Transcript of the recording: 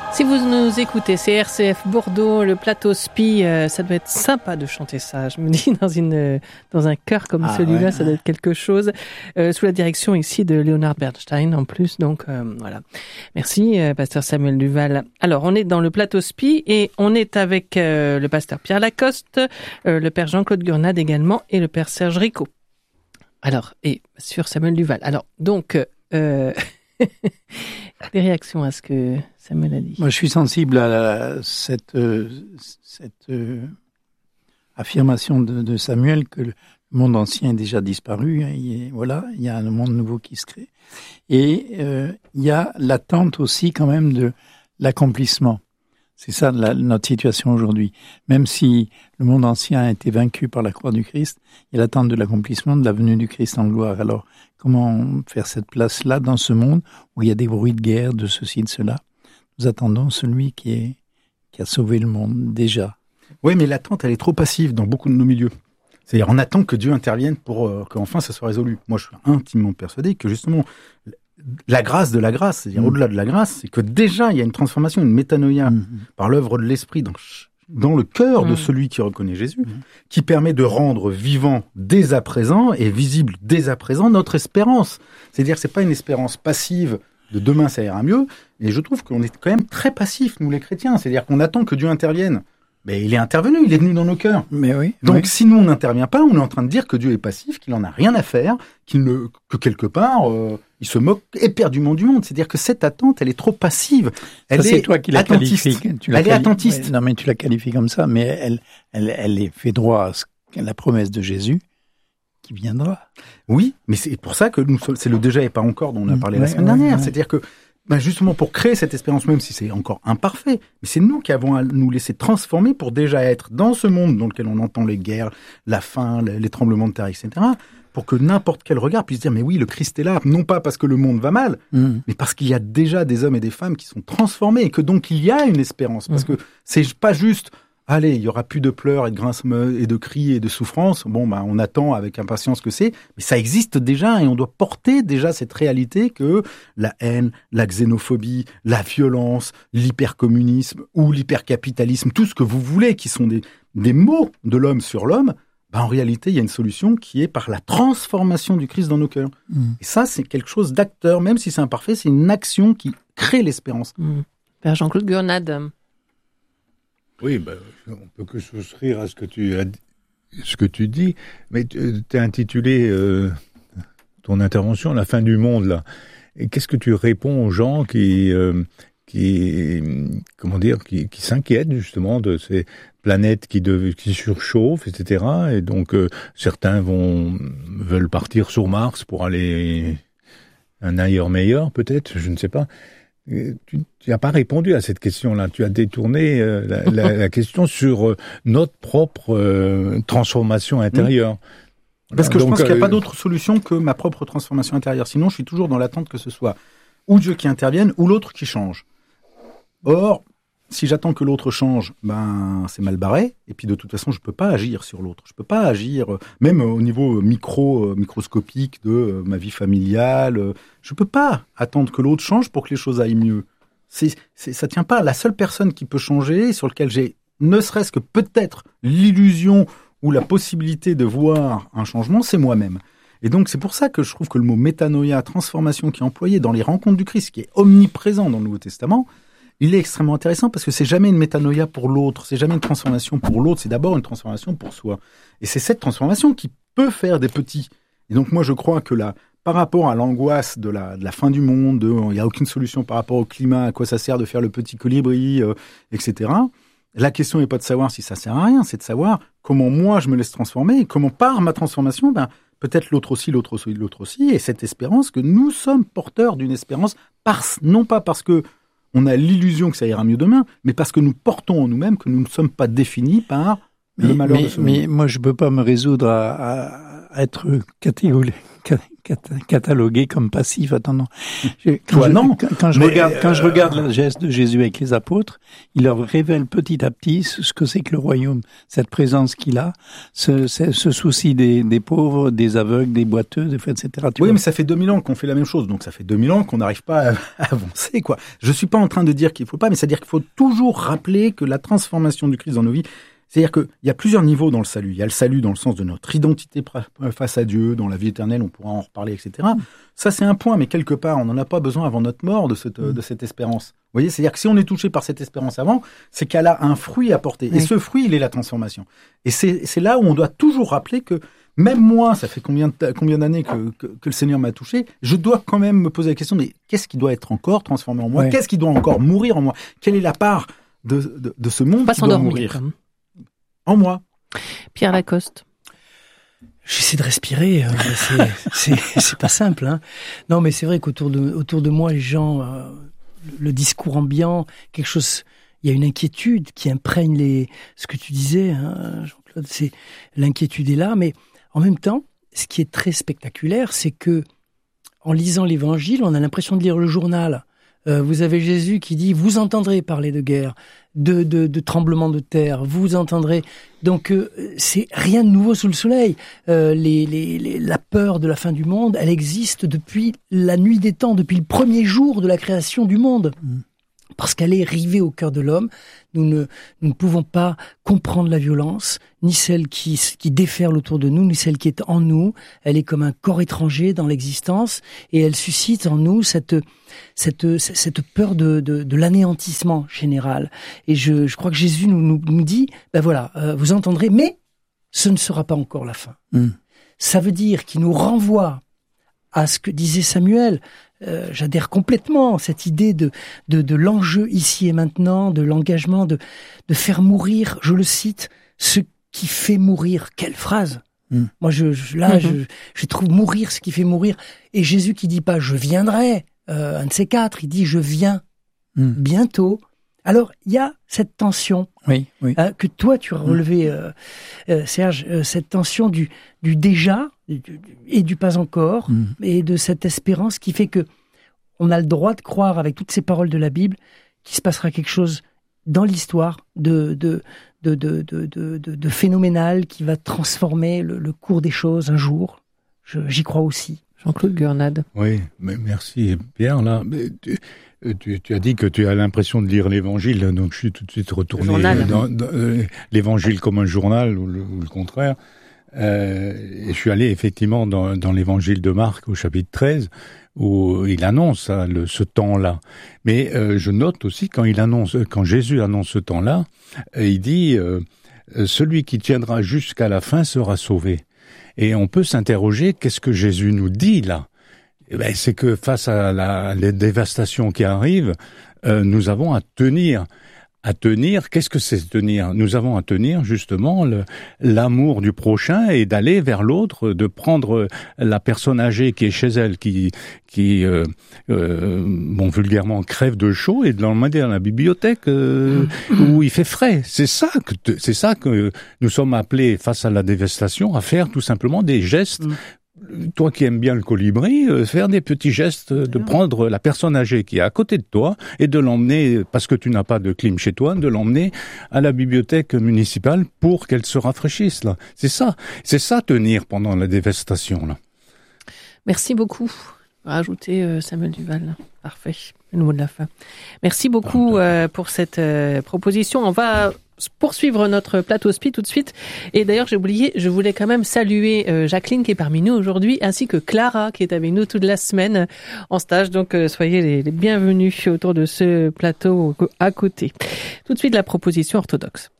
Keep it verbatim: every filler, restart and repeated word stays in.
Si vous nous écoutez, c'est R C F Bordeaux, le plateau Spi, euh, ça doit être sympa de chanter ça. Je me dis, dans une dans un chœur comme ah, celui-là, ouais. ça doit être quelque chose. Euh, sous la direction ici de Leonard Bernstein en plus, donc euh, voilà. Merci, euh, pasteur Samuel Duval. Alors, on est dans le plateau Spi et on est avec euh, le pasteur Pierre Lacoste, euh, le père Jean-Claude Gurnade également et le père Serge Rico. Alors, et sur Samuel Duval. Alors, donc... Euh, des réactions à ce que Samuel a dit. Moi, je suis sensible à la, cette, euh, cette euh, affirmation de, de Samuel que le monde ancien est déjà disparu. Hein, il est, voilà, il y a un monde nouveau qui se crée. Et euh, il y a l'attente aussi quand même de l'accomplissement. C'est ça la, notre situation aujourd'hui. Même si le monde ancien a été vaincu par la croix du Christ, il y a l'attente de l'accomplissement de la venue du Christ en gloire. Alors, comment faire cette place-là dans ce monde où il y a des bruits de guerre, de ceci, de cela? Nous attendons celui qui, est, qui a sauvé le monde, déjà. Oui, mais l'attente, elle est trop passive dans beaucoup de nos milieux. C'est-à-dire, on attend que Dieu intervienne pour euh, qu'enfin ça soit résolu. Moi, je suis intimement persuadé que justement... la grâce de la grâce, c'est-à-dire mmh. au-delà de la grâce, c'est que déjà il y a une transformation, une métanoïa mmh. par l'œuvre de l'Esprit dans, dans le cœur mmh. de celui qui reconnaît Jésus, mmh. qui permet de rendre vivant dès à présent et visible dès à présent notre espérance. C'est-à-dire que c'est pas une espérance passive de demain ça ira mieux, et je trouve qu'on est quand même très passifs, nous les chrétiens, c'est-à-dire qu'on attend que Dieu intervienne. Mais il est intervenu, il est venu dans nos cœurs. Mais oui. Donc, oui. si nous, on n'intervient pas, on est en train de dire que Dieu est passif, qu'il en a rien à faire, qu'il ne, que quelque part, euh, il se moque éperdument du monde. C'est-à-dire que cette attente, elle est trop passive. Elle ça, est c'est toi qui la attentiste. qualifie. Tu la elle quali- est attentiste. Ouais, non, mais tu la qualifies comme ça, mais elle, elle, elle est fait droit à, ce, à la promesse de Jésus qui viendra. Oui, mais c'est pour ça que nous, c'est le déjà et pas encore dont on a parlé mmh, la ouais, semaine ouais, dernière. Ouais. C'est-à-dire que, ben justement, pour créer cette espérance, même si c'est encore imparfait, mais c'est nous qui avons à nous laisser transformer pour déjà être dans ce monde dans lequel on entend les guerres, la faim, les tremblements de terre, et cetera, pour que n'importe quel regard puisse dire, mais oui, le Christ est là, non pas parce que le monde va mal, mmh. mais parce qu'il y a déjà des hommes et des femmes qui sont transformés et que donc il y a une espérance. Parce mmh. que c'est pas juste... allez, il y aura plus de pleurs et de grincements et de cris et de souffrances. Bon, ben, on attend avec impatience que c'est, mais ça existe déjà et on doit porter déjà cette réalité que la haine, la xénophobie, la violence, l'hypercommunisme ou l'hypercapitalisme, tout ce que vous voulez, qui sont des, des mots de l'homme sur l'homme, ben, en réalité, il y a une solution qui est par la transformation du Christ dans nos cœurs. Mmh. Et ça, c'est quelque chose d'acteur, même si c'est imparfait, c'est une action qui crée l'espérance. Mmh. Père Jean-Claude Gurnade. Oui, ben, on peut que souscrire à ce que tu as, ce que tu dis, mais tu as intitulé euh, ton intervention La fin du monde là. Et qu'est-ce que tu réponds aux gens qui, euh, qui, comment dire, qui, qui s'inquiètent justement de ces planètes qui, de, qui surchauffent, et cetera. Et donc euh, certains vont veulent partir sur Mars pour aller un ailleurs meilleur, peut-être, je ne sais pas. Tu n'as pas répondu à cette question-là. Tu as détourné euh, la, la, la question sur euh, notre propre euh, transformation intérieure. Mmh. Parce que Donc, je pense euh, qu'il n'y a pas d'autre solution que ma propre transformation intérieure. Sinon, je suis toujours dans l'attente que ce soit ou Dieu qui intervienne ou l'autre qui change. Or, si j'attends que l'autre change, ben c'est mal barré. Et puis de toute façon, je peux pas agir sur l'autre. Je peux pas agir, même au niveau micro, microscopique de euh, ma vie familiale. Euh, je peux pas attendre que l'autre change pour que les choses aillent mieux. C'est, c'est, ça tient pas. La seule personne qui peut changer, sur laquelle j'ai ne serait-ce que peut-être l'illusion ou la possibilité de voir un changement, c'est moi-même. Et donc c'est pour ça que je trouve que le mot métanoïa, transformation, qui est employé dans les rencontres du Christ, qui est omniprésent dans le Nouveau Testament, il est extrêmement intéressant parce que c'est jamais une métanoïa pour l'autre, c'est jamais une transformation pour l'autre, c'est d'abord une transformation pour soi. Et c'est cette transformation qui peut faire des petits. Et donc moi je crois que là, par rapport à l'angoisse de la, de la fin du monde, de, il n'y a aucune solution par rapport au climat, à quoi ça sert de faire le petit colibri, euh, et cetera. La question n'est pas de savoir si ça sert à rien, c'est de savoir comment moi je me laisse transformer et comment par ma transformation, ben, peut-être l'autre aussi, l'autre aussi, l'autre aussi, et cette espérance que nous sommes porteurs d'une espérance, parce, non pas parce que on a l'illusion que ça ira mieux demain, mais parce que nous portons en nous-mêmes que nous ne sommes pas définis par mais, le malheur mais, de ce mais monde. moi, je ne peux pas me résoudre à, à, à être catégorique, catalogué comme passif. Attends, je, quand Toi, je, non. Quand, quand je mais regarde, euh, quand je regarde le geste de Jésus avec les apôtres, il leur révèle petit à petit ce que c'est que le royaume, cette présence qu'il a, ce, ce, ce souci des, des pauvres, des aveugles, des boiteux, et cetera. Tu oui, vois. mais ça fait deux mille ans qu'on fait la même chose, donc ça fait deux mille ans qu'on n'arrive pas à, à avancer, quoi. Je suis pas en train de dire qu'il faut pas, mais c'est-à-dire qu'il faut toujours rappeler que la transformation du Christ dans nos vies, c'est-à-dire qu'il y a plusieurs niveaux dans le salut. Il y a le salut dans le sens de notre identité face à Dieu, dans la vie éternelle, on pourra en reparler, et cetera. Ça, c'est un point, mais quelque part, on n'en a pas besoin avant notre mort de cette, de cette espérance. Vous voyez, c'est-à-dire que si on est touché par cette espérance avant, c'est qu'elle a un fruit à porter. Oui. Et ce fruit, il est la transformation. Et c'est, c'est là où on doit toujours rappeler que même moi, ça fait combien, de, combien d'années que, que, que le Seigneur m'a touché, je dois quand même me poser la question, mais qu'est-ce qui doit être encore transformé en moi? Oui. Qu'est-ce qui doit encore mourir en moi? Quelle est la part de, de, de ce monde pas qui doit mourir comme. En moi? Pierre Lacoste. J'essaie de respirer, euh, c'est, c'est, c'est pas simple, hein. Non, mais c'est vrai qu'autour de, autour de moi, les gens, euh, le discours ambiant, quelque chose, il y a une inquiétude qui imprègne les, ce que tu disais, hein, Jean-Claude, c'est, l'inquiétude est là, mais en même temps, ce qui est très spectaculaire, c'est que, en lisant l'évangile, on a l'impression de lire le journal. Euh, vous avez Jésus qui dit, vous entendrez parler de guerre, de, de, de tremblements de terre, vous entendrez. Donc, euh, c'est rien de nouveau sous le soleil. Euh, les, les, les, la peur de la fin du monde, elle existe depuis la nuit des temps, depuis le premier jour de la création du monde. Mmh. Parce qu'elle est rivée au cœur de l'homme. Nous ne, nous ne pouvons pas comprendre la violence, ni celle qui, qui déferle autour de nous, ni celle qui est en nous. Elle est comme un corps étranger dans l'existence, et elle suscite en nous cette, cette, cette peur de, de, de l'anéantissement général. Et je, je crois que Jésus nous, nous, nous dit, ben voilà, euh, vous entendrez, mais ce ne sera pas encore la fin. Mm. Ça veut dire qu'il nous renvoie à ce que disait Samuel. Euh, j'adhère complètement à cette idée de, de, de l'enjeu ici et maintenant, de l'engagement, de, de faire mourir, je le cite, ce qui fait mourir. Quelle phrase! Mm. Moi, je, je là, mm-hmm. je, je trouve mourir ce qui fait mourir. Et Jésus qui dit pas « je viendrai euh, », un de ces quatre, il dit « je viens mm. bientôt ». Alors, il y a cette tension oui, oui. Euh, que toi, tu as relevé, euh, euh, Serge, euh, cette tension du, du déjà du, et du pas encore, mmh. et de cette espérance qui fait que on a le droit de croire, avec toutes ces paroles de la Bible, qu'il se passera quelque chose dans l'histoire de, de, de, de, de, de, de, de phénoménal qui va transformer le, le cours des choses un jour. Je, j'y crois aussi. Jean-Claude Gurnade. Oui, mais merci Pierre. Là, mais tu, tu, tu as dit que tu as l'impression de lire l'Évangile, donc je suis tout de suite retourné dans, dans euh, l'Évangile comme un journal ou le, ou le contraire. Euh, et je suis allé effectivement dans, dans l'Évangile de Marc au chapitre treize où il annonce hein, le, ce temps-là. Mais euh, je note aussi quand il annonce, quand Jésus annonce ce temps-là, euh, il dit euh, celui qui tiendra jusqu'à la fin sera sauvé. Et on peut s'interroger, qu'est-ce que Jésus nous dit là? Eh ben, c'est que face à la, les dévastations qui arrivent, euh, nous avons à tenir. À tenir, qu'est-ce que c'est tenir? Nous avons à tenir justement le, l'amour du prochain et d'aller vers l'autre, de prendre la personne âgée qui est chez elle, qui, qui euh, euh, bon vulgairement crève de chaud, et de l'emmener dans la bibliothèque euh, où il fait frais. C'est ça que c'est ça que nous sommes appelés face à la dévastation à faire, tout simplement des gestes. Toi qui aimes bien le colibri, euh, faire des petits gestes, de prendre la personne âgée qui est à côté de toi et de l'emmener, parce que tu n'as pas de clim chez toi, de l'emmener à la bibliothèque municipale pour qu'elle se rafraîchisse. Là, c'est ça, c'est ça tenir pendant la dévastation. Là. Merci beaucoup. Rajouter euh, Samuel Duval. Parfait. Le mot de la fin. Merci beaucoup euh, pour cette euh, proposition. On va poursuivre notre plateau spi tout de suite. Et d'ailleurs, j'ai oublié, je voulais quand même saluer euh, Jacqueline qui est parmi nous aujourd'hui, ainsi que Clara qui est avec nous toute la semaine en stage. Donc, euh, soyez les, les bienvenus autour de ce plateau à côté. Tout de suite, la proposition orthodoxe.